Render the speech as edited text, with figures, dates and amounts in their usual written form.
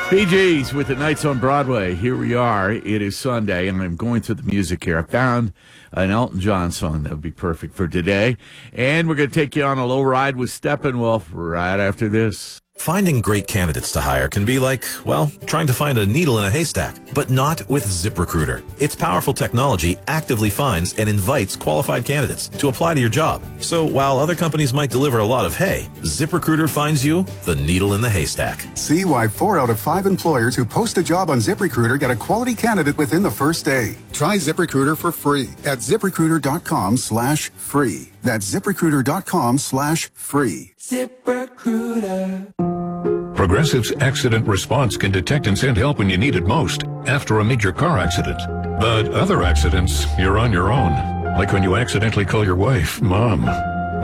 Bee Gees with the Nights on Broadway. Here we are. It is Sunday, and I'm going through the music here. I found an Elton John song that would be perfect for today. And we're going to take you on a low ride with Steppenwolf right after this. Finding great candidates to hire can be like, well, trying to find a needle in a haystack, but not with ZipRecruiter. Its powerful technology actively finds and invites qualified candidates to apply to your job. So while other companies might deliver a lot of hay, ZipRecruiter finds you the needle in the haystack. See why 4 out of 5 employers who post a job on ZipRecruiter get a quality candidate within the first day. Try ZipRecruiter for free at ZipRecruiter.com/free. That's ZipRecruiter.com/free. ZipRecruiter. Progressive's accident response can detect and send help when you need it most, after a major car accident. But other accidents, you're on your own. Like when you accidentally call your wife Mom.